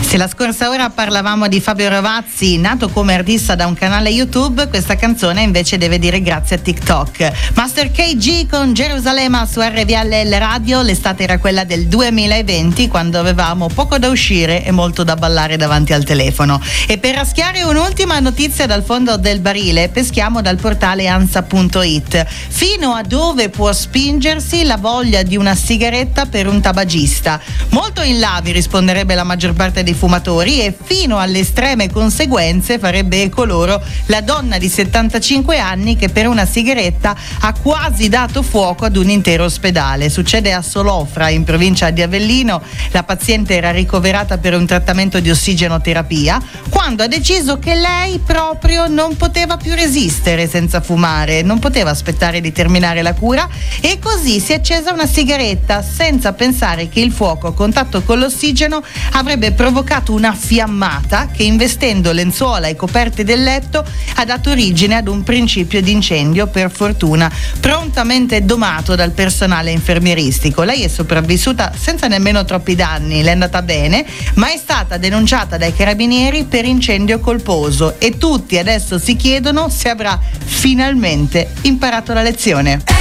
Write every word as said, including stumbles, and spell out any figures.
Se la scorsa ora parlavamo di Fabio Rovazzi, nato come artista da un canale YouTube, questa canzone invece deve dire grazie a TikTok. Master K G con Gerusalemme su R V L L Radio. L'estate era quella del duemilaventi, quando avevamo poco da uscire e molto da ballare davanti al telefono. E per raschiare un'ultima notizia dal fondo del barile, peschiamo dal portale ansa punto it. Fino a dove può spingersi la voglia di una sigaretta per un tabagista? Molto in là, vi risponderebbe la maggior parte dei fumatori, e fino alle estreme conseguenze farebbe eco loro la donna di settantacinque anni che per una sigaretta ha quasi dato fuoco ad un intero ospedale. Succede a Solofra, in provincia di Avellino. La paziente era ricoverata per un trattamento di ossigenoterapia quando ha deciso che lei proprio non poteva più resistere senza fumare, non poteva aspettare di terminare la cura, e così si è accesa una sigaretta senza pensare che il fuoco a contatto con l'ossigeno avrebbe provocato una fiammata che, investendo lenzuola e coperte del letto, ha dato origine ad un principio di incendio, per fortuna prontamente domato dal personale infermieristico. Lei è sopravvissuta senza nemmeno troppi danni, le è andata bene, ma è stata denunciata dai carabinieri per incendio colposo, e tutti adesso si chiedono se avrà finalmente imparato la lezione.